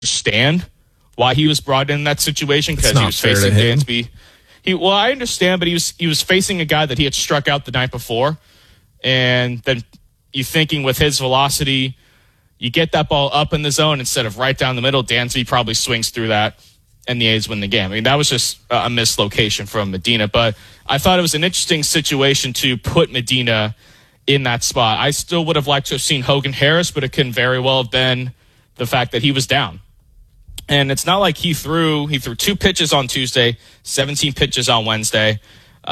understand why he was brought in that situation because he was facing Dansby. I understand, but he was facing a guy that he had struck out the night before, and then you thinking with his velocity, you get that ball up in the zone instead of right down the middle. Dansby probably swings through that, and the A's win the game. I mean, that was just a mislocation from Medina, but I thought it was an interesting situation to put Medina in that spot. I still would have liked to have seen Hogan Harris, but it can very well have been the fact that he was down. And it's not like he threw 2 pitches on Tuesday, 17 pitches on Wednesday.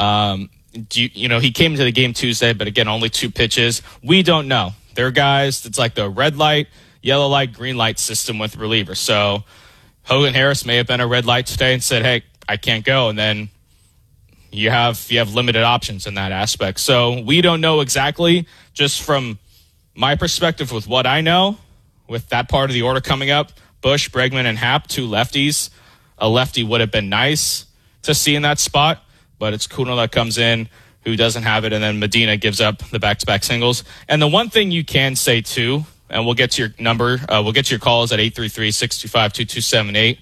He came into the game Tuesday, but again, only 2 pitches. We don't know. There are guys, it's like the red light, yellow light, green light system with relievers. So Hogan Harris may have been a red light today and said, hey, I can't go. And then you have limited options in that aspect. So we don't know exactly, just from my perspective with what I know, with that part of the order coming up, Bush, Bregman, and Happ, 2 lefties. A lefty would have been nice to see in that spot, but it's Kuno that comes in who doesn't have it, and then Medina gives up the back-to-back singles. And the one thing you can say, too, and we'll get to your number, we'll get to your calls at 833-625-2278.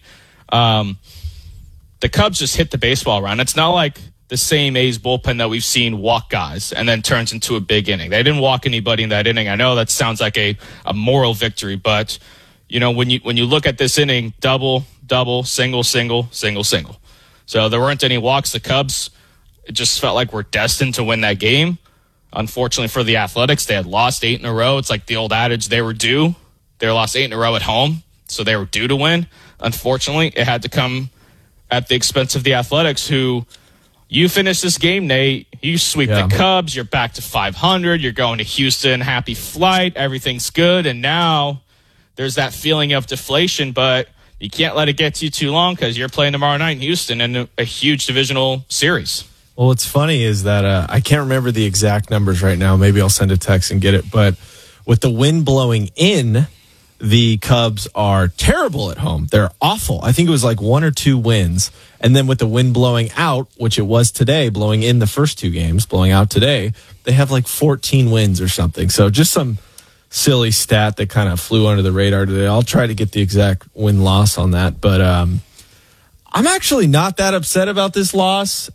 The Cubs just hit the baseball around. It's not like the same A's bullpen that we've seen walk guys and then turns into a big inning. They didn't walk anybody in that inning. I know that sounds like a moral victory, but when you look at this inning, double, single. So there weren't any walks. The Cubs, it just felt like we're destined to win that game. Unfortunately for the Athletics, they had lost 8 in a row. It's like the old adage, they were due. They lost 8 in a row at home, so they were due to win. Unfortunately, it had to come at the expense of the Athletics, who you finish this game, Nate, you sweep the Cubs, you're back to 500, you're going to Houston, happy flight, everything's good, and now there's that feeling of deflation, but you can't let it get to you too long because you're playing tomorrow night in Houston in a huge divisional series. Well, what's funny is that I can't remember the exact numbers right now. Maybe I'll send a text and get it. But with the wind blowing in, the Cubs are terrible at home. They're awful. I think it was like 1 or 2 wins. And then with the wind blowing out, which it was today, blowing in the first 2 games, blowing out today, they have like 14 wins or something. So just some silly stat that kind of flew under the radar today. I'll try to get the exact win-loss on that. But I'm actually not that upset about this loss.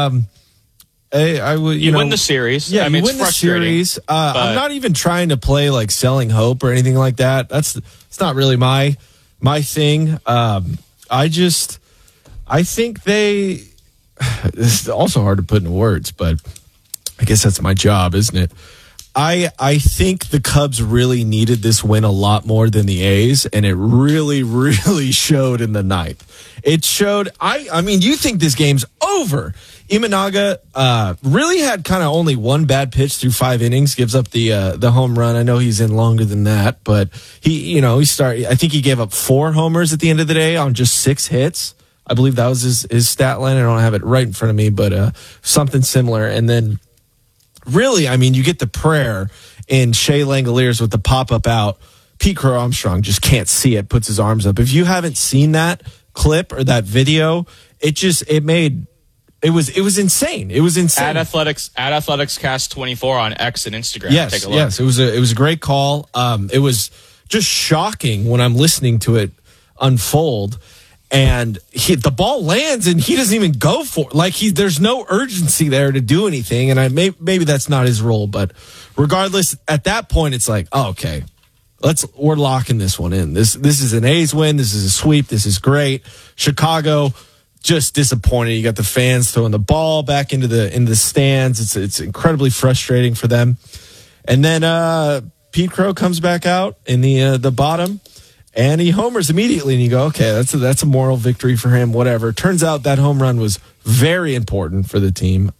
You win the series. Yeah, I mean, you win the series. I'm not even trying to play like selling hope or anything like that. It's not really my thing. I think this is also hard to put into words, but I guess that's my job, isn't it? I think the Cubs really needed this win a lot more than the A's, and it really, really showed in the ninth. It showed, I mean, you think this game's over. Imanaga really had kind of only 1 bad pitch through 5 innings, gives up the home run. I know he's in longer than that, but I think he gave up 4 homers at the end of the day on just 6 hits. I believe that was his stat line. I don't have it right in front of me, but something similar. And then really, I mean, you get the prayer in Shea Langoliers with the pop-up out. Pete Crow Armstrong just can't see it, puts his arms up. If you haven't seen that clip or that video, it was insane. It was insane. At Athletics Cast 24 on X and Instagram. Yes, take a look. Yes, it was a great call. It was just shocking when I'm listening to it unfold. And the ball lands and he doesn't even go for it. Like there's no urgency there to do anything. And maybe that's not his role, but regardless, at that point, it's like, oh, okay, we're locking this one in. This is an A's win. This is a sweep. This is great. Chicago, just disappointed. You got the fans throwing the ball back into the stands. It's incredibly frustrating for them. And then Pete Crow comes back out in the bottom. And he homers immediately, and you go, okay, that's a moral victory for him, whatever. Turns out that home run was very important for the team.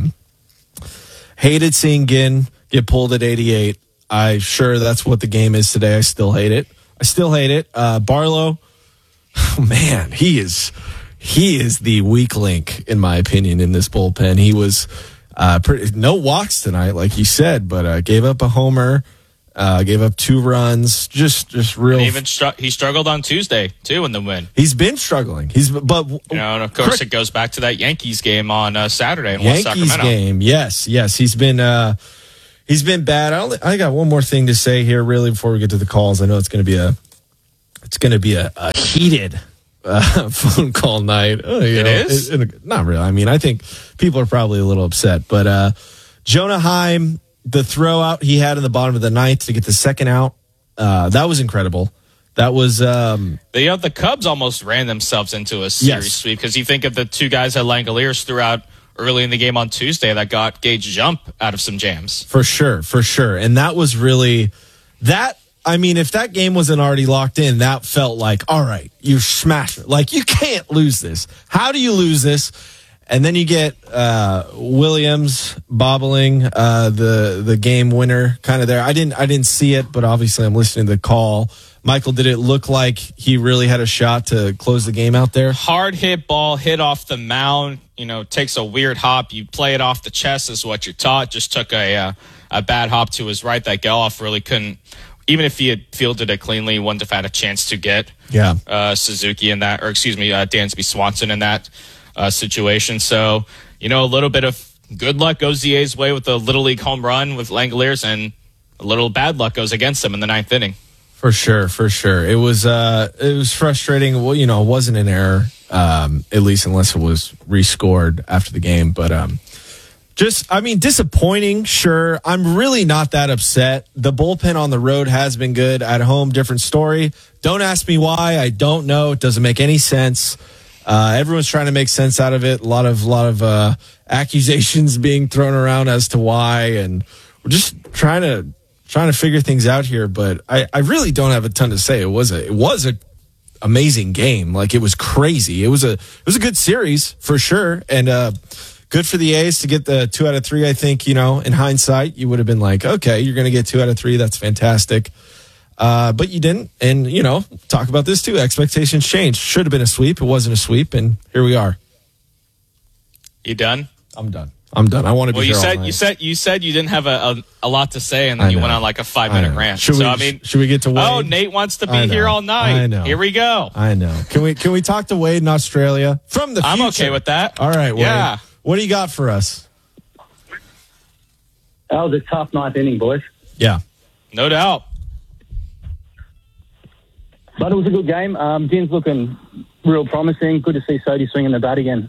Hated seeing Ginn get pulled at 88. I'm sure that's what the game is today. I still hate it. Barlow, oh man, he is the weak link, in my opinion, in this bullpen. He was no walks tonight, like you said, but gave up a homer. Gave up 2 runs, just real. And he struggled on Tuesday too in the win. He's been struggling. And of course it goes back to that Yankees game on Saturday in West Sacramento. Yankees game, yes. He's been bad. I got one more thing to say here, really, before we get to the calls. I know it's going to be It's going to be a heated phone call night. It is? Not really. I mean, I think people are probably a little upset. But Jonah Heim, the throw out he had in the bottom of the ninth to get the second out, that was incredible. That was the Cubs almost ran themselves into a series sweep because you think of the two guys that Langoliers threw out early in the game on Tuesday that got Gage jump out of some jams. For sure. And that was really that. I mean, if that game wasn't already locked in, that felt like, all right, you smashed it. Like, you can't lose this. How do you lose this? And then you get Williams bobbling the game winner kind of there. I didn't see it, but obviously I'm listening to the call. Michael, did it look like he really had a shot to close the game out there? Hard hit ball, hit off the mound, takes a weird hop. You play it off the chest is what you're taught. Just took a bad hop to his right that Geloff really couldn't. Even if he had fielded it cleanly, he wouldn't have had a chance to get Suzuki in that, or excuse me, Dansby Swanson in that situation. So, a little bit of good luck goes the A's way with the Little League home run with Langoliers, and a little bad luck goes against them in the ninth inning. For sure. It was frustrating. Well, it wasn't an error, at least unless it was rescored after the game. But disappointing, sure. I'm really not that upset. The bullpen on the road has been good. At home, different story. Don't ask me why. I don't know. It doesn't make any sense. Everyone's trying to make sense out of it. A lot of accusations being thrown around as to why, and we're just trying to figure things out here. But I really don't have a ton to say. It was a amazing game. Like, it was crazy. It was a good series for sure, and good for the A's to get the 2 out of 3. I think in hindsight you would have been like, okay, you're going to get 2 out of 3. That's fantastic. But you didn't. And, talk about this too. Expectations changed. Should have been a sweep. It wasn't a sweep. And here we are. You done? I'm done. I want to be here all night. You said you didn't have a lot to say, and then you went on like a 5-minute rant. Should we get to Wade? Oh, Nate wants to be here all night. I know. Here we go. I know. Can we talk to Wade in Australia from the future? I'm okay with that. All right, Wade. Yeah. What do you got for us? That was a tough ninth inning, boys. Yeah. No doubt. But it was a good game. Din's looking real promising. Good to see Sodi swinging the bat again.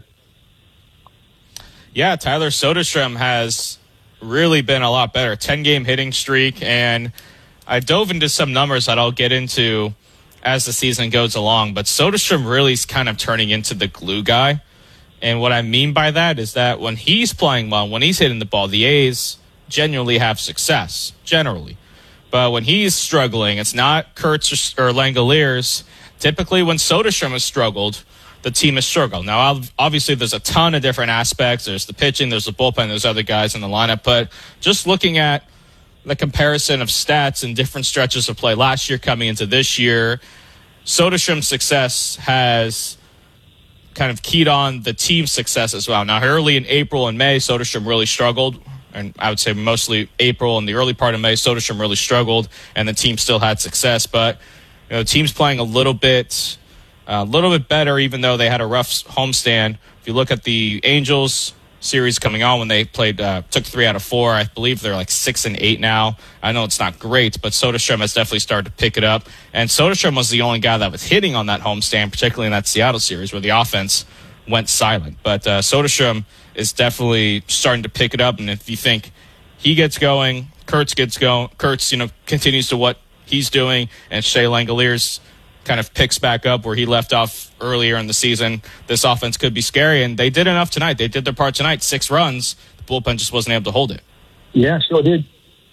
Yeah, Tyler Soderstrom has really been a lot better. 10-game hitting streak, and I dove into some numbers that I'll get into as the season goes along. But Soderstrom really is kind of turning into the glue guy. And what I mean by that is that when he's playing well, when he's hitting the ball, the A's genuinely have success, generally. But when he's struggling, it's not Kurtz or Langoliers. Typically, when Soderstrom has struggled, the team has struggled. Now, obviously, there's a ton of different aspects. There's the pitching, there's the bullpen, there's other guys in the lineup. But just looking at the comparison of stats and different stretches of play last year coming into this year, Soderstrom's success has kind of keyed on the team's success as well. Now, early in April and May, Soderstrom really struggled. And I would say mostly April and the early part of May, Soderstrom really struggled, and the team still had success. But the team's playing a little bit better, even though they had a rough homestand. If you look at the Angels series coming on, when they played, took 3 out of 4, I believe they're like 6-8 now. I know it's not great, but Soderstrom has definitely started to pick it up. And Soderstrom was the only guy that was hitting on that homestand, particularly in that Seattle series where the offense went silent. But Soderstrom is definitely starting to pick it up. And if you think he gets going, Kurtz gets going, Kurtz, continues to what he's doing, and Shea Langoliers kind of picks back up where he left off earlier in the season, this offense could be scary. And they did enough tonight. They did their part tonight. 6 runs. The bullpen just wasn't able to hold it. Yeah, sure did.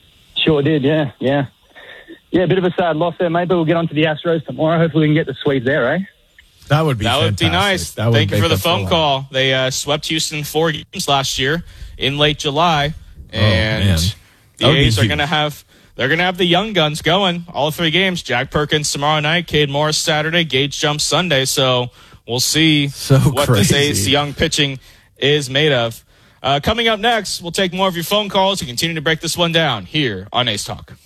Yeah. Yeah, a bit of a sad loss there. Maybe we'll get on to the Astros tomorrow. Hopefully we can get the sweep there, eh? That would be nice. Thank you for the phone call. They swept Houston 4 games last year in late July, and the A's are going to have the young guns going all 3 games. Jack Perkins tomorrow night, Cade Morris Saturday, Gage jumps Sunday. So we'll see what this A's young pitching is made of. Coming up next, we'll take more of your phone calls and continue to break this one down here on A's Talk.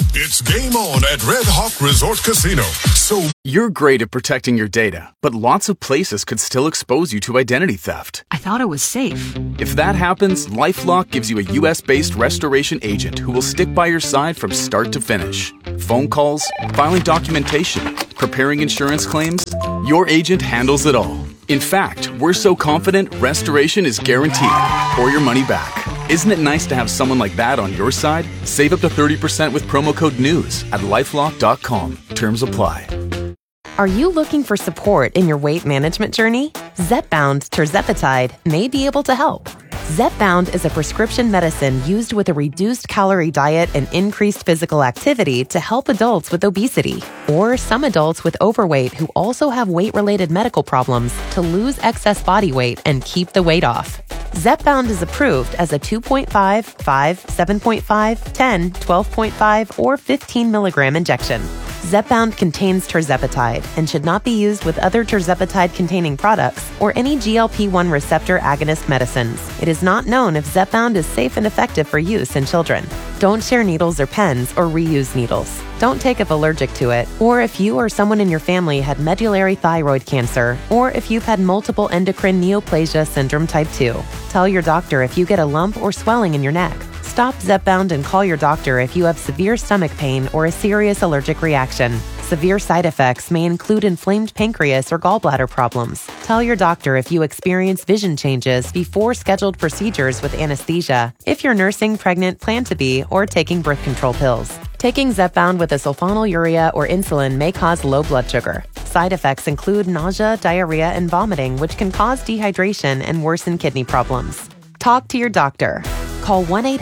It's game on at Red Hawk Resort Casino. So you're great at protecting your data, but lots of places could still expose you to identity theft. I thought it was safe. If that happens, LifeLock gives you a U.S.-based restoration agent who will stick by your side from start to finish. Phone calls, filing documentation, preparing insurance claims, your agent handles it all. In fact, we're so confident restoration is guaranteed or your money back. Isn't it nice to have someone like that on your side? Save up to 30% with promo code NEWS at LifeLock.com. Terms apply. Are you looking for support in your weight management journey? Zepbound tirzepatide may be able to help. Zepbound is a prescription medicine used with a reduced calorie diet and increased physical activity to help adults with obesity or some adults with overweight who also have weight-related medical problems to lose excess body weight and keep the weight off. Zepbound is approved as a 2.5, 5, 7.5, 10, 12.5, or 15 milligram injection. Zepbound contains tirzepatide and should not be used with other tirzepatide-containing products or any GLP-1 receptor agonist medicines. It is not known if Zepbound is safe and effective for use in children. Don't share needles or pens or reuse needles. Don't take if allergic to it, or if you or someone in your family had medullary thyroid cancer, or if you've had multiple endocrine neoplasia syndrome type 2. Tell your doctor if you get a lump or swelling in your neck. Stop Zepbound and call your doctor if you have severe stomach pain or a serious allergic reaction. Severe side effects may include inflamed pancreas or gallbladder problems. Tell your doctor if you experience vision changes before scheduled procedures with anesthesia, if you're nursing, pregnant, plan to be, or taking birth control pills. Taking Zepbound with a sulfonylurea or insulin may cause low blood sugar. Side effects include nausea, diarrhea, and vomiting, which can cause dehydration and worsen kidney problems. Talk to your doctor. Call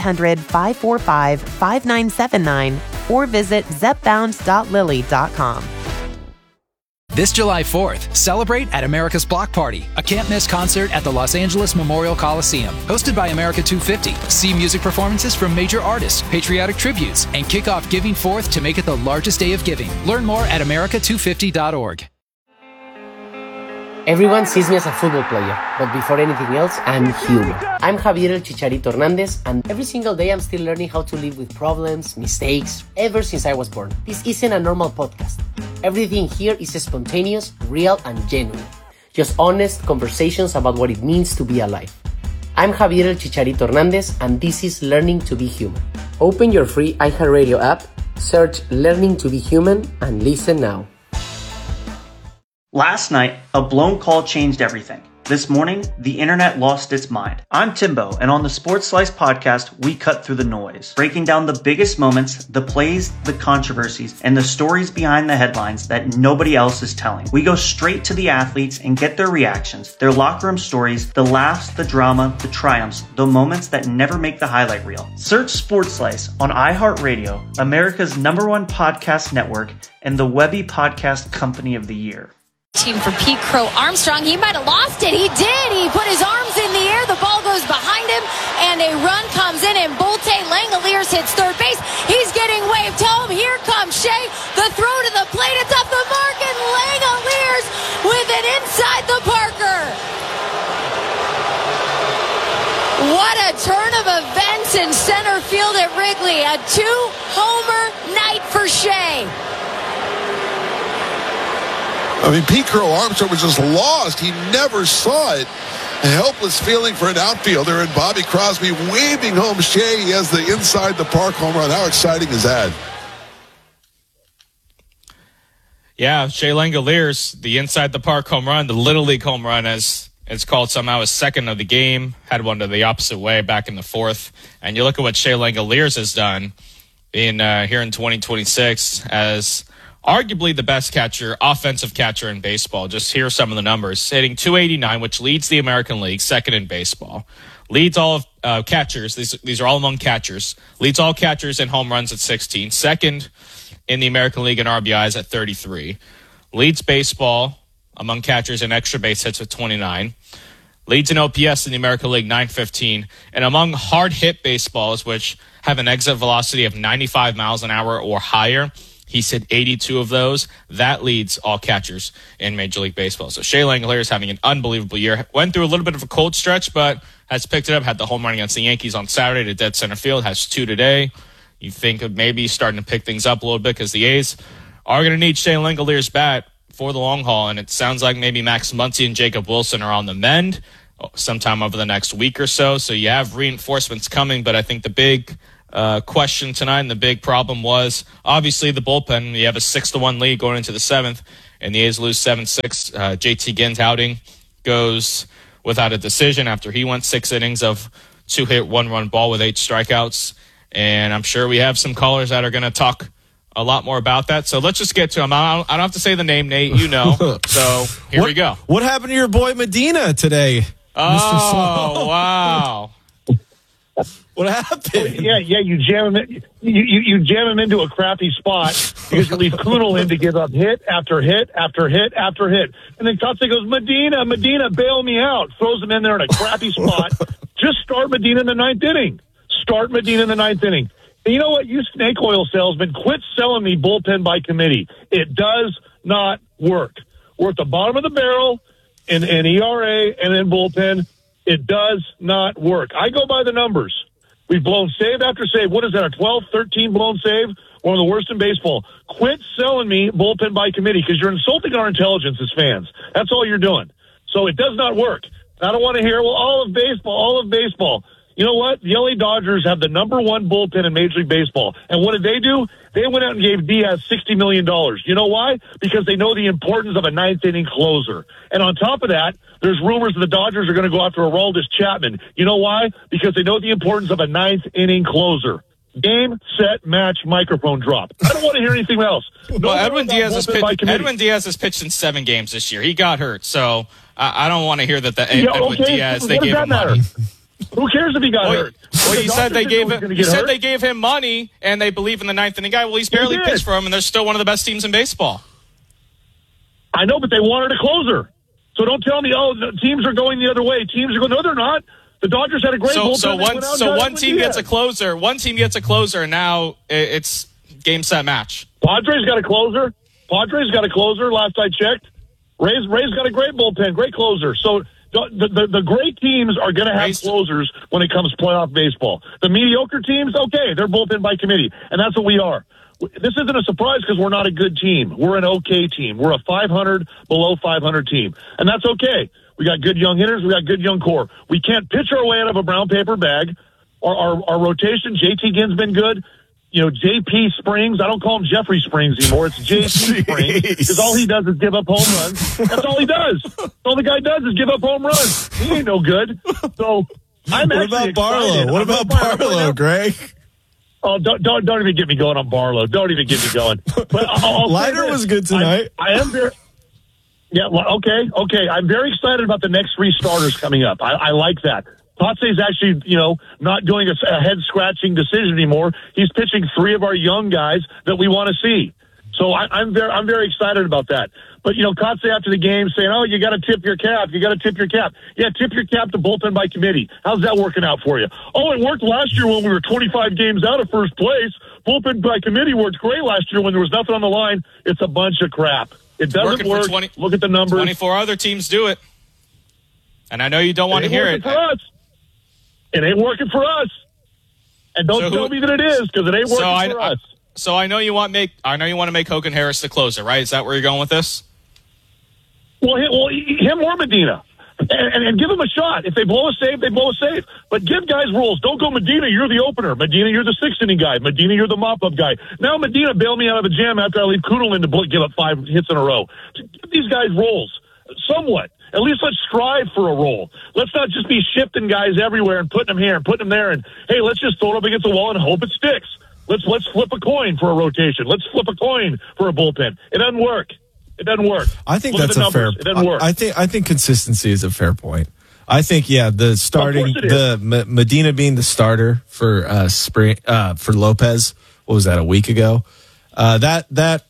1-800-545-5979 or visit zepbound.lily.com. This July 4th, celebrate at America's Block Party, a can't-miss concert at the Los Angeles Memorial Coliseum. Hosted by America 250, see music performances from major artists, patriotic tributes, and kick off Giving Forth to make it the largest day of giving. Learn more at america250.org. Everyone sees me as a football player, but before anything else, I'm human. I'm Javier El Chicharito Hernandez, and every single day I'm still learning how to live with problems, mistakes, ever since I was born. This isn't a normal podcast. Everything here is spontaneous, real, and genuine. Just honest conversations about what it means to be alive. I'm Javier El Chicharito Hernandez, and this is Learning to be Human. Open your free iHeartRadio app, search Learning to be Human, and listen now. Last night, a blown call changed everything. This morning, the internet lost its mind. I'm Timbo, and on the Sports Slice podcast, we cut through the noise, breaking down the biggest moments, the plays, the controversies, and the stories behind the headlines that nobody else is telling. We go straight to the athletes and get their reactions, their locker room stories, the laughs, the drama, the triumphs, the moments that never make the highlight reel. Search Sports Slice on iHeartRadio, America's #1 podcast network, and the Webby Podcast Company of the Year. Team for Pete Crow Armstrong. He might have lost it. He did. He put his arms in the air. The ball goes behind him, and a run comes in, and Bolte Langoliers hits third base. He's getting waved home. Here comes Shea. The throw to the plate. It's off the mark, and Langoliers with it inside the Parker. What a turn of events in center field at Wrigley. A 2-homer night for Shea. I mean, Pete Crow Armstrong was just lost. He never saw it. A helpless feeling for an outfielder, and Bobby Crosby waving home Shea. He has the inside the park home run. How exciting is that? Yeah, Shea Langoliers, the inside the park home run, the Little League home run, as it's called somehow, his second of the game. Had one to the opposite way back in the fourth. And you look at what Shea Langoliers has done in here in 2026 as arguably the best catcher, offensive catcher in baseball. Just here are some of the numbers. Hitting .289, which leads the American League, second in baseball. Leads all of catchers. These are all among catchers. Leads all catchers in home runs at 16. Second in the American League in RBIs at 33. Leads baseball among catchers in extra base hits with 29. Leads in OPS in the American League, 915. And among hard hit baseballs, which have an exit velocity of 95 miles an hour or higher, he's hit 82 of those. That leads all catchers in Major League Baseball. So Shea Langoliers is having an unbelievable year. Went through a little bit of a cold stretch, but has picked it up. Had the home run against the Yankees on Saturday to dead center field. Has two today. you think of maybe starting to pick things up a little bit because the A's are going to need Shea Langeliers' bat for the long haul, and it sounds like maybe Max Muncy and Jacob Wilson are on the mend sometime over the next week or so. So you have reinforcements coming, but I think the big question tonight and the big problem was obviously the bullpen. You have a 6-1 lead going into the 7th, and the A's lose 7-6. JT Ginn's outing goes without a decision after he went 6 innings of 2-hit, 1-run ball with 8 strikeouts. And I'm sure we have some callers that are going to talk a lot more about that. So let's just get to him. I don't have to say the name, Nate. You know. So here we go. What happened to your boy Medina today? Oh, wow. What happened? Yeah, you jam him. You jam him into a crappy spot because you leave Kunal in to give up hit after hit after hit after hit, and then Kotsay goes, Medina, bail me out. Throws him in there in a crappy spot. Just start Medina in the 9th inning. Start Medina in the 9th inning. And you know what? You snake oil salesman, quit selling me bullpen by committee. It does not work. We're at the bottom of the barrel in ERA and in bullpen. It does not work. I go by the numbers. We've blown save after save. What is that, a 12, 13 blown save? One of the worst in baseball. Quit selling me bullpen by committee because you're insulting our intelligence as fans. That's all you're doing. So it does not work. I don't want to hear, well, all of baseball. You know what? The LA Dodgers have the number 1 bullpen in Major League Baseball. And what did they do? They went out and gave Diaz $60 million. You know why? Because they know the importance of a 9th inning closer. And on top of that, there's rumors that the Dodgers are going to go after Aroldis Chapman. You know why? Because they know the importance of a 9th inning closer. Game, set, match, microphone drop. I don't want to hear anything else. Well, Edwin Diaz has pitched in 7 games this year. He got hurt, so I don't want to hear that Edwin Diaz, they gave him money. Who cares if he got hurt? Well, you said they gave him money, and they believe in the 9th inning guy. Well, he's barely pitched for him, and they're still one of the best teams in baseball. I know, but they wanted a closer. So don't tell me, the teams are going the other way. No, they're not. The Dodgers had a great bullpen. So one team gets a closer. One team gets a closer, and now it's game, set, match. Padres got a closer. Last I checked. Rays got a great bullpen, great closer. So the great teams are going to have closers when it comes to playoff baseball. The mediocre teams, okay, they're bullpen by committee, and that's what we are. This isn't a surprise because we're not a good team. We're an okay team. We're a 500, below 500 team, and that's okay. We got good young hitters. We got good young core. We can't pitch our way out of a brown paper bag. Our rotation, JT Ginn's been good. You know, JP Springs, I don't call him Jeffrey Springs anymore. It's JP Springs because all he does is give up home runs. That's all he does. All the guy does is give up home runs. He ain't no good. So I'm actually excited. What about Barlow, Greg? Oh, don't even get me going on Barlow. Don't even get me going. But Leiter was good tonight. I am very... Yeah, well, okay. I'm very excited about the next 3 starters coming up. I like that. Kotsay's actually, not doing a head-scratching decision anymore. He's pitching 3 of our young guys that we want to see. So I'm very excited about that. But, Kotsay after the game saying, oh, you got to tip your cap. Yeah, tip your cap to bullpen by committee. How's that working out for you? Oh, it worked last year when we were 25 games out of first place. Bullpen by committee worked great last year when there was nothing on the line. It's a bunch of crap. It doesn't work. Look at the numbers. 24 other teams do it. And I know you don't want to hear it. It ain't working for us. And don't tell me that it is, because it ain't working for us. So I know you want to make Hogan Harris the closer, right? Is that where you're going with this? Well, him or Medina. And give him a shot. If they blow a save, they blow a save. But give guys rules. Don't go, Medina, you're the opener. Medina, you're the 6th inning guy. Medina, you're the mop-up guy. Now Medina bailed me out of a jam after I leave Kunal in to give up 5 hits in a row. Give these guys roles. Somewhat. At least let's strive for a role. Let's not just be shifting guys everywhere and putting them here and putting them there. And, hey, let's just throw it up against the wall and hope it sticks. Let's flip a coin for a rotation. Let's flip a coin for a bullpen. It doesn't work. I think that's a fair. It doesn't work. I think consistency is a fair point. I think the starting Medina being the starter for for Lopez. What was that, a week ago? That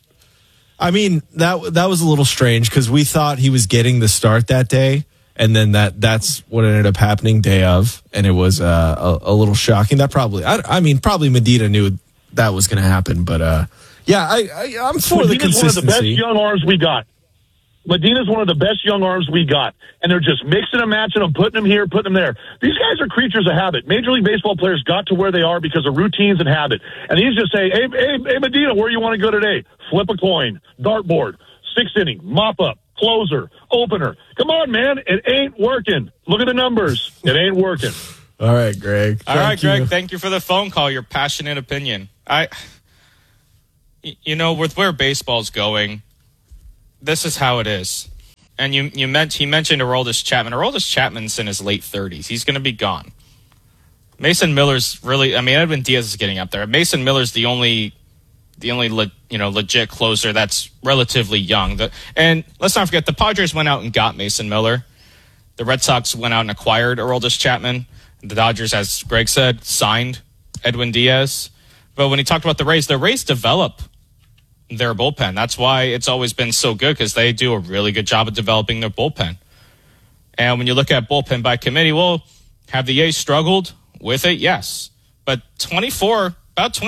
was a little strange because we thought he was getting the start that day, and then that's what ended up happening day of, and it was a little shocking. That probably Medina knew that was going to happen, but. Yeah, I'm for the consistency. One of the best young arms we got. Medina's one of the best young arms we got, and they're just mixing and matching them, putting them here, putting them there. These guys are creatures of habit. Major League Baseball players got to where they are because of routines and habit. And he's just saying, hey, Medina, where you want to go today? Flip a coin, dartboard, 6th inning, mop up, closer, opener. Come on, man. It ain't working. Look at the numbers. It ain't working. All right, Greg. Greg, thank you for the phone call, your passionate opinion. With where baseball's going, this is how it is. And he mentioned Aroldis Chapman. Aroldis Chapman's in his late 30s. He's going to be gone. Mason Miller's Edwin Diaz is getting up there. Mason Miller's the only legit closer that's relatively young. And let's not forget, the Padres went out and got Mason Miller. The Red Sox went out and acquired Aroldis Chapman. The Dodgers, as Greg said, signed Edwin Diaz. But when he talked about the Rays develop their bullpen. That's why it's always been so good, because they do a really good job of developing their bullpen. And when you look at bullpen by committee, well, have the A's struggled with it? Yes. But 25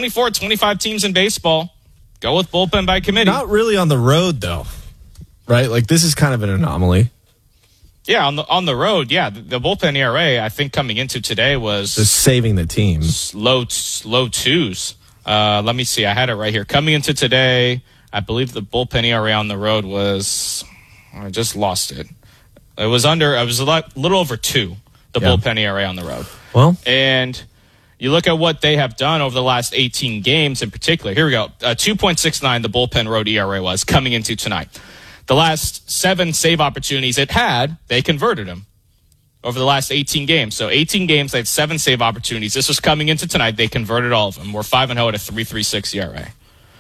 teams in baseball go with bullpen by committee. Not really on the road, though, right? Like, this is kind of an anomaly. Yeah, on the road, yeah. The bullpen ERA, I think, coming into today was just saving the team. Low twos. Let me see. I had it right here. Coming into today, I believe the bullpen ERA on the road was, I just lost it. It was a little over 2, the bullpen ERA on the road. Well, and you look at what they have done over the last 18 games in particular. Here we go. 2.69 the bullpen road ERA was coming into tonight. The last 7 save opportunities it had, they converted them over the last 18 games. So 18 games, they had 7 save opportunities. This was coming into tonight. They converted all of them. We're 5-0 at a 3.36 ERA.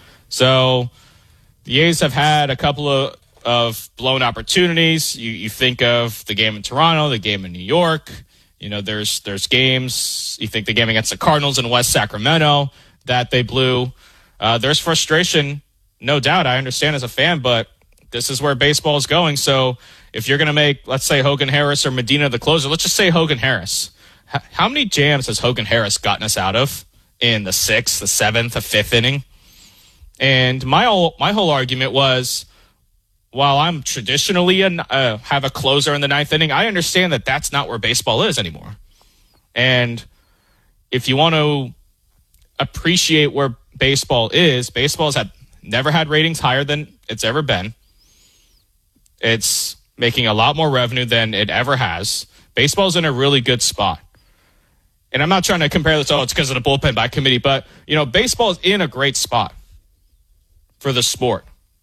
So the A's have had a couple of blown opportunities. You think of the game in Toronto, the game in New York. There's games. You think the game against the Cardinals in West Sacramento that they blew. There's frustration, no doubt. I understand as a fan, but this is where baseball is going. So if you're going to make, let's say, Hogan Harris or Medina the closer, let's just say Hogan Harris. How many jams has Hogan Harris gotten us out of in the 6th, the 7th, the 5th inning? And my whole argument was, while I'm traditionally have a closer in the 9th inning, I understand that that's not where baseball is anymore. And if you want to appreciate where baseball is, baseball's never had ratings higher than it's ever been. It's making a lot more revenue than it ever has. Baseball's in a really good spot. And I'm not trying to compare this, it's because of the bullpen by committee, but, baseball is in a great spot for the sport.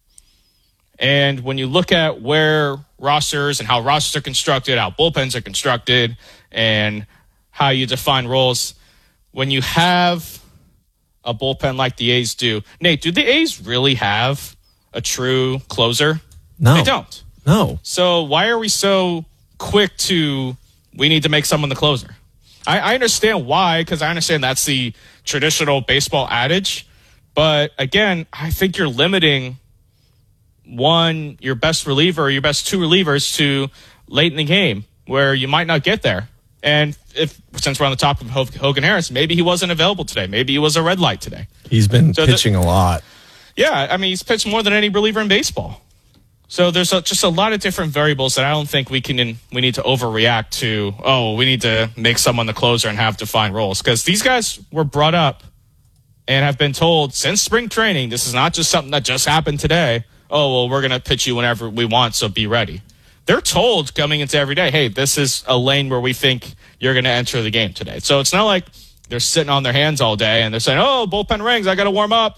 And when you look at where rosters and how rosters are constructed, how bullpens are constructed, and how you define roles, when you have a bullpen like the A's do, Nate, do the A's really have a true closer? No. They don't. No. So why are we so quick to, we need to make someone the closer? I understand why, because I understand that's the traditional baseball adage. But again, I think you're limiting your best reliever or your best 2 relievers to late in the game where you might not get there. And since we're on the topic of Hogan Harris, maybe he wasn't available today. Maybe he was a red light today. He's been pitching a lot. Yeah, he's pitched more than any reliever in baseball. So there's just a lot of different variables that I don't think we need to overreact to, we need to make someone the closer and have defined roles. Because these guys were brought up and have been told since spring training, this is not just something that just happened today. We're going to pitch you whenever we want, so be ready. They're told coming into every day, hey, this is a lane where we think you're going to enter the game today. So it's not like they're sitting on their hands all day and they're saying, bullpen rings, I got to warm up.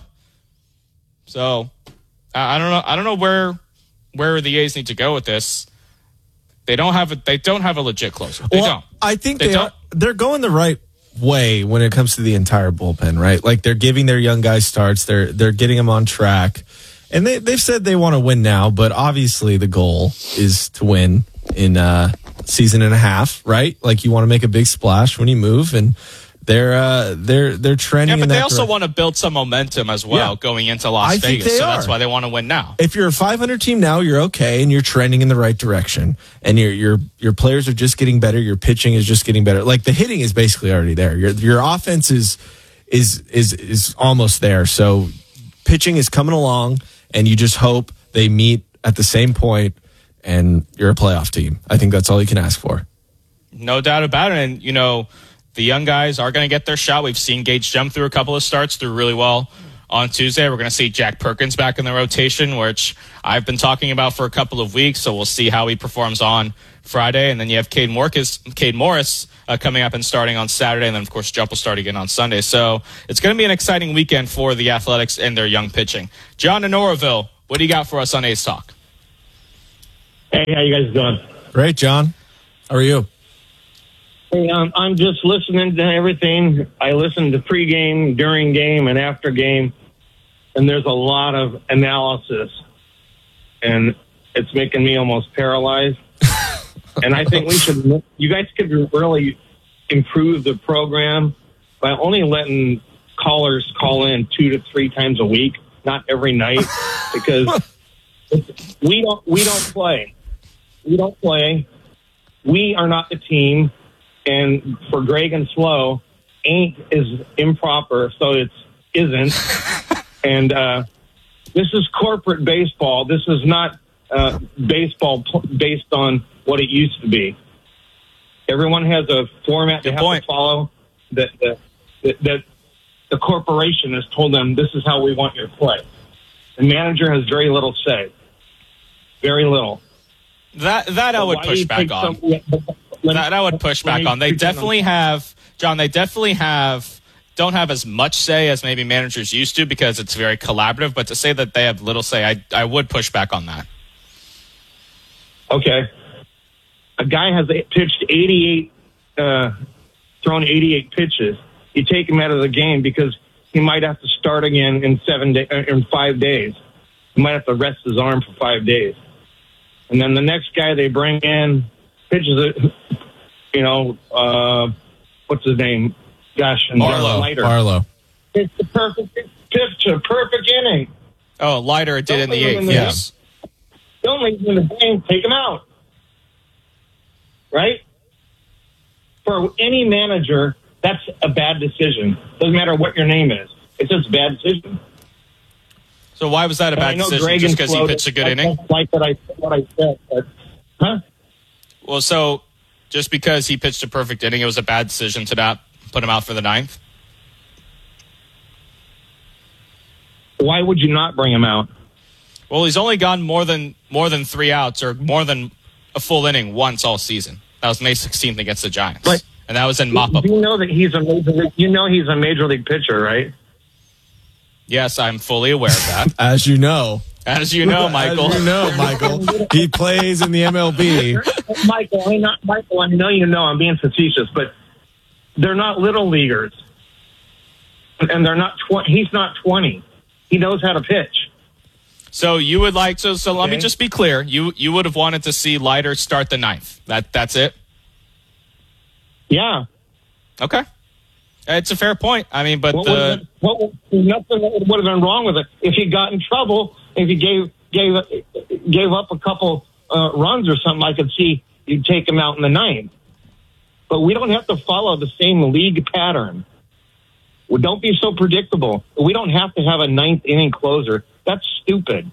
So I don't know where the A's need to go with this. They don't have a legit closer. They don't. I think they're going the right way when it comes to the entire bullpen, right? Like, they're giving their young guys starts. They're getting them on track. And they've said they want to win now, but obviously the goal is to win in a season and a half, right? Like, you want to make a big splash when you move, and they're trending. Yeah, but they also want to build some momentum as well going into Las Vegas. So that's why they want to win now. If you're a 500 team now, you're okay, and you're trending in the right direction, and your players are just getting better. Your pitching is just getting better. Like, the hitting is basically already there. Your offense is almost there. So pitching is coming along, and you just hope they meet at the same point and you're a playoff team. I think that's all you can ask for. No doubt about it. And, the young guys are going to get their shot. We've seen Gage jump through a couple of starts, through really well on Tuesday. We're going to see Jack Perkins back in the rotation, which I've been talking about for a couple of weeks. So we'll see how he performs on Friday. And then you have Cade Morris coming up and starting on Saturday. And then, of course, Jump will start again on Sunday. So it's going to be an exciting weekend for the Athletics and their young pitching. John in Oroville, what do you got for us on A's Talk? Hey, how you guys doing? Great, John. How are you? Hey, I'm just listening to everything. I listen to pregame, during game, and after game, and there's a lot of analysis, and it's making me almost paralyzed. And I think you guys could really improve the program by only letting callers call in 2 to 3 times a week, not every night, because we don't play. We don't play. We are not the team. And for Greg and Flo, ain't is improper, so it isn't. And this is corporate baseball. This is not baseball based on what it used to be. Everyone has a format they have to follow that the corporation has told them this is how we want you to play. The manager has very little say. Very little. That I would push back on. That I would push back on. They definitely have, John, don't have as much say as maybe managers used to because it's very collaborative, but to say that they have little say, I would push back on that. Okay. A guy has pitched thrown 88 pitches. You take him out of the game because he might have to start again in 5 days. He might have to rest his arm for 5 days. And then the next guy they bring in pitches it, what's his name? Gosh, Barlow. It's the perfect inning. Oh, Leiter did in the 8th, yes. Don't leave him in the game. Take him out. Right? For any manager, that's a bad decision. Doesn't matter what your name is. It's just a bad decision. So why was that a bad decision? Greg just because he pitched a good inning? Like what I said. Huh? Well, so just because he pitched a perfect inning, it was a bad decision to not put him out for the 9th? Why would you not bring him out? Well, he's only gone more than 3 outs or more than a full inning once all season. That was May 16th against the Giants. But and that was in mop-up. You know that he's a major league pitcher, right? Yes, I'm fully aware of that. As you know. As you know, Michael. He plays in the MLB. Michael, I know you know I'm being facetious, but they're not little leaguers. And they're not he's not 20. He knows how to pitch. So you would like to let me just be clear. You would have wanted to see Leiter start the 9th. That's it? Yeah. Okay. It's a fair point. I mean, but nothing would have been wrong with it. If he got in trouble, if he gave up a couple runs or something, I could see you'd take him out in the 9th. But we don't have to follow the same league pattern. Well, don't be so predictable. We don't have to have a 9th inning closer. That's stupid.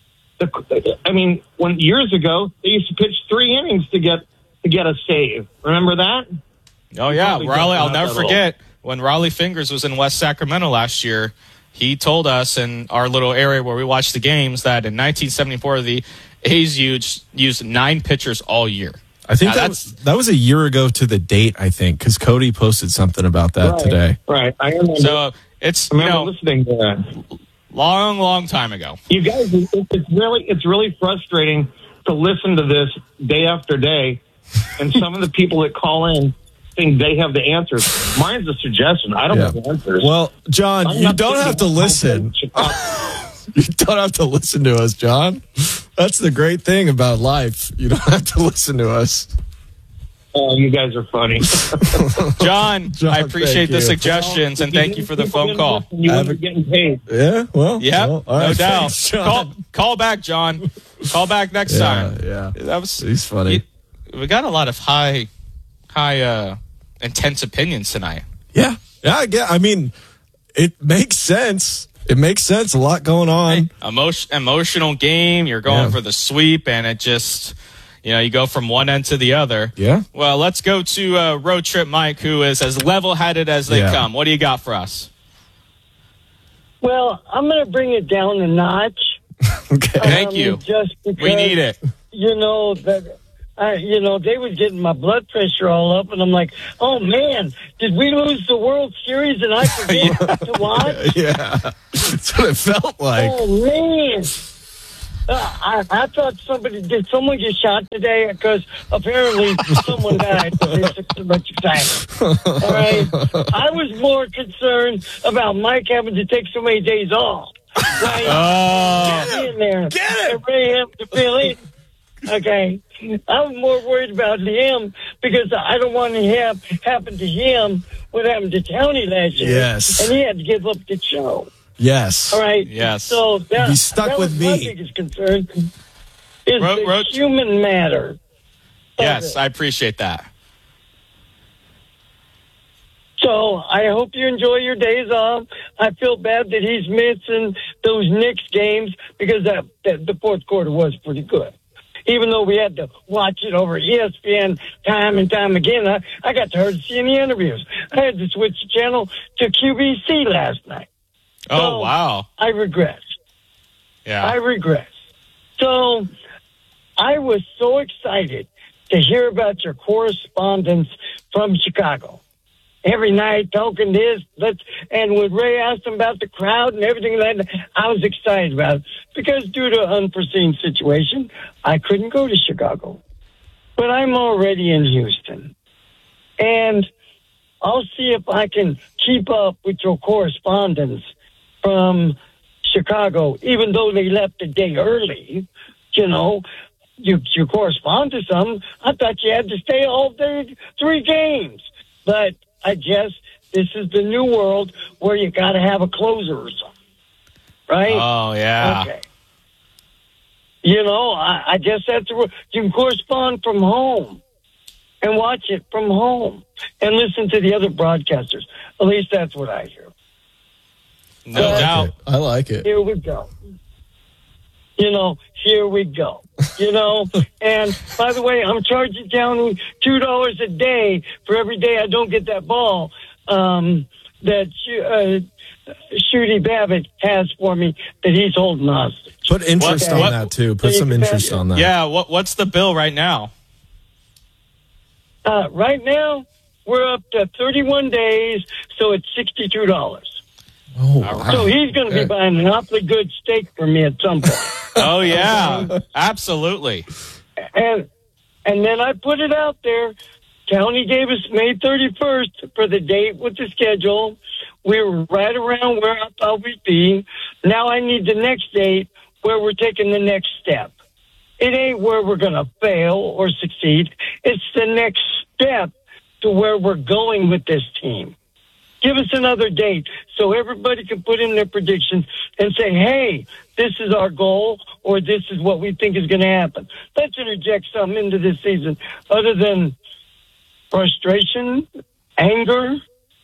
When years ago they used to pitch 3 innings to get a save. Remember that? Oh yeah, Raleigh. I'll never forget when Raleigh Fingers was in West Sacramento last year. He told us in our little area where we watched the games that in 1974 the A's used 9 pitchers all year. I think that was a year ago to the date, I think, because Cody posted something about that today. Right. I remember. So it's listening to that. Long time ago. You guys, it's really frustrating to listen to this day after day, and some of the people that call in think they have the answers. Mine's a suggestion. I don't have the answers. Well, John, you don't have to listen. You don't have to listen to us, John. That's the great thing about life. You don't have to listen to us. Oh, you guys are funny. John, I appreciate the suggestions, and thank you for the phone call. You're getting paid. Yeah, well. Yeah, no doubt. Thanks, call back, John. Call back next time. Yeah, he's funny. We got a lot of high, intense opinions tonight. Yeah. I mean, it makes sense. It makes sense. A lot going on. Emotional game. You're going for the sweep, and it just, you go from one end to the other. Yeah. Well, let's go to Road Trip Mike, who is as level-headed as they come. What do you got for us? Well, I'm going to bring it down a notch. Okay. Thank you. Just because, we need it. They was getting my blood pressure all up, and I'm like, oh, man, did we lose the World Series and I forget to watch? Yeah. That's what it felt like. Oh, man. I thought did someone get shot today? Because apparently someone died. It's so much excitement. All right. I was more concerned about Mike having to take so many days off. Right? Get in there. Get it. Ray having to fill in. Okay. I'm more worried about him because I don't want to have happen to him what happened to Townie last year. Yes. And he had to give up the show. Yes. All right. Yes. So he's stuck with me. My biggest concern is the human matter. Yes, I appreciate that. So I hope you enjoy your days off. I feel bad that he's missing those Knicks games because the fourth quarter was pretty good. Even though we had to watch it over ESPN time and time again, I got to see the interviews. I had to switch the channel to QVC last night. Oh, wow. I regress. Yeah. I regress. So I was so excited to hear about your correspondence from Chicago. Every night talking this, and when Ray asked him about the crowd and everything like that, I was excited about it. Because due to an unforeseen situation, I couldn't go to Chicago. But I'm already in Houston. And I'll see if I can keep up with your correspondence from Chicago, even though they left a day early. You correspond to some. I thought you had to stay all day, 3 games. But I guess this is the new world where you got to have a closer or something, right? Oh, yeah. Okay. I guess that's you can correspond from home and watch it from home and listen to the other broadcasters. At least that's what I hear. No doubt. I like it. Here we go. Here we go. And by the way, I'm charging down $2 a day for every day I don't get that ball that Shooty Babbitt has for me that he's holding hostage. Put interest on that too. Put some interest on that. Yeah. What's the bill right now? Right now, we're up to 31 days, so it's $62. Oh, wow. So he's going to be buying an awfully good steak for me at some point. Oh, yeah. Absolutely. And then I put it out there. Townie gave us May 31st for the date with the schedule. We were right around where I thought we'd be. Now I need the next date where we're taking the next step. It ain't where we're going to fail or succeed. It's the next step to where we're going with this team. Give us another date so everybody can put in their predictions and say, hey, this is our goal or this is what we think is going to happen. Let's interject something into this season other than frustration, anger.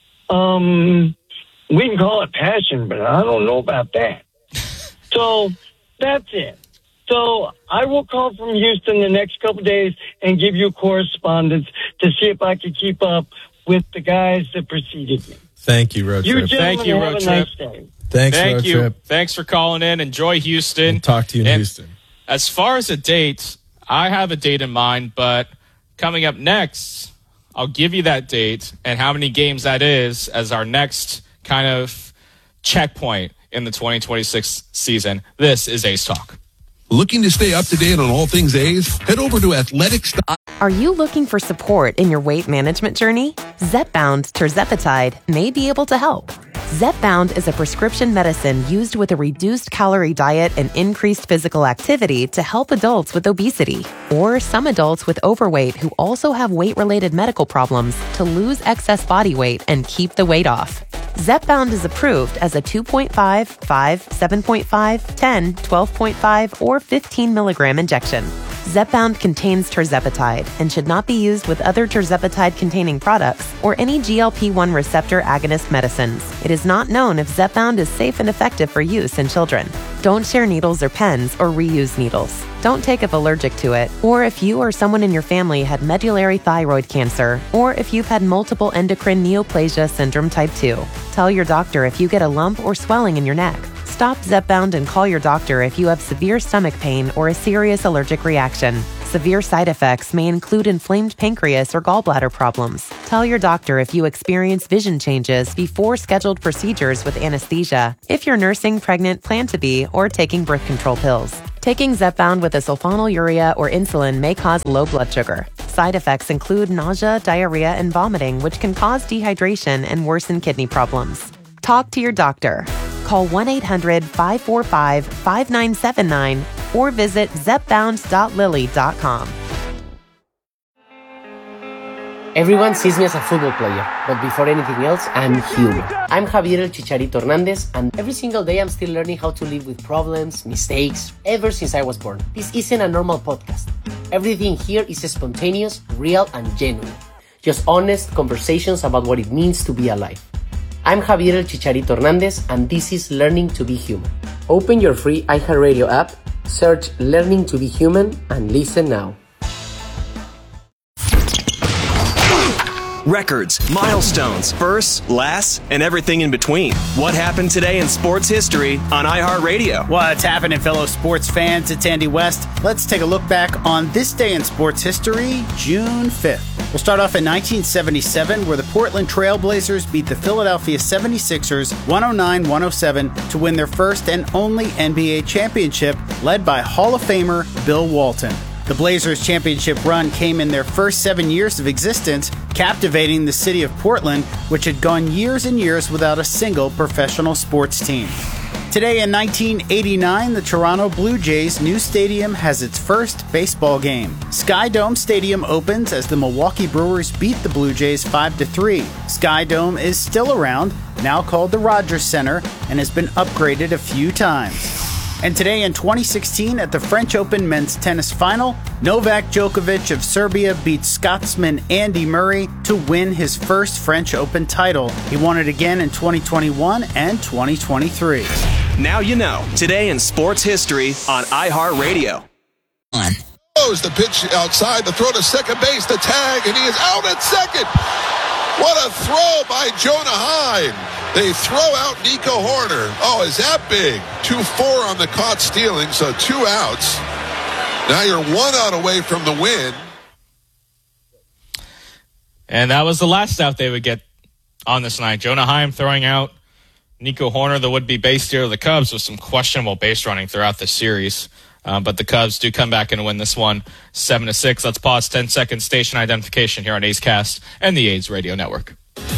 We can call it passion, but I don't know about that. So that's it. So I will call from Houston the next couple of days and give you correspondence to see if I can keep up with the guys that preceded me. Thank you, Road Trip. Thank you, Road Trip. Thanks, Thank Road you. Trip. Thanks for calling in. Enjoy Houston. We'll talk to you in Houston. As far as a date, I have a date in mind, but coming up next, I'll give you that date and how many games that is as our next kind of checkpoint in the 2026 season. This is A's Talk. Looking to stay up to date on all things A's? Head over to Athletics. Are you looking for support in your weight management journey? Zepbound Tirzepatide may be able to help. Zepbound is a prescription medicine used with a reduced calorie diet and increased physical activity to help adults with obesity or some adults with overweight who also have weight-related medical problems to lose excess body weight and keep the weight off. Zepbound is approved as a 2.5, 5, 7.5, 10, 12.5, or 15 milligram injection. Zepbound contains tirzepatide and should not be used with other tirzepatide-containing products or any GLP-1 receptor agonist medicines. It is not known if Zepbound is safe and effective for use in children. Don't share needles or pens or reuse needles. Don't take if allergic to it, or if you or someone in your family had medullary thyroid cancer, or if you've had multiple endocrine neoplasia syndrome type 2. Tell your doctor if you get a lump or swelling in your neck. Stop Zepbound and call your doctor if you have severe stomach pain or a serious allergic reaction. Severe side effects may include inflamed pancreas or gallbladder problems. Tell your doctor if you experience vision changes before scheduled procedures with anesthesia, if you're nursing, pregnant, plan to be, or taking birth control pills. Taking Zepbound with a sulfonylurea or insulin may cause low blood sugar. Side effects include nausea, diarrhea, and vomiting, which can cause dehydration and worsen kidney problems. Talk to your doctor. Call 1-800-545-5979 or visit zepbound.lily.com. Everyone sees me as a football player, but before anything else, I'm human. I'm Javier El Chicharito Hernandez, and every single day I'm still learning how to live with problems, mistakes, ever since I was born. This isn't a normal podcast. Everything here is spontaneous, real, and genuine. Just honest conversations about what it means to be alive. I'm Javier El Chicharito Hernandez, and this is Learning to Be Human. Open your free iHeartRadio app, search Learning to Be Human, and listen now. Records, milestones, firsts, lasts, and everything in between. What happened today in sports history on iHeartRadio? What's happening, fellow sports fans? It's Andy West. Let's take a look back on this day in sports history, June 5th. We'll start off in 1977, where the Portland Trail Blazers beat the Philadelphia 76ers 109-107 to win their first and only NBA championship, led by Hall of Famer Bill Walton. The Blazers' championship run came in their first 7 years of existence, captivating the city of Portland, which had gone years and years without a single professional sports team. Today in 1989, the Toronto Blue Jays' new stadium has its first baseball game. Sky Dome Stadium opens as the Milwaukee Brewers beat the Blue Jays 5-3. Sky Dome is still around, now called the Rogers Center, and has been upgraded a few times. And today in 2016 at the French Open men's tennis final, Novak Djokovic of Serbia beat Scotsman Andy Murray to win his first French Open title. He won it again in 2021 and 2023. Now you know, today in sports history on iHeartRadio. The pitch outside, the throw to second base, the tag, and he is out at second. What a throw by Jonah Heim. They throw out Nico Horner. Oh, is that big? 2-4 on the caught stealing, so 2 outs. Now you're 1 out away from the win. And that was the last out they would get on this night. Jonah Heim throwing out Nico Horner, the would-be base stealer of the Cubs, with some questionable base running throughout the series. But the Cubs do come back and win this one 7-6. Let's pause 10 seconds. Station identification here on A's Cast and the A's Radio Network.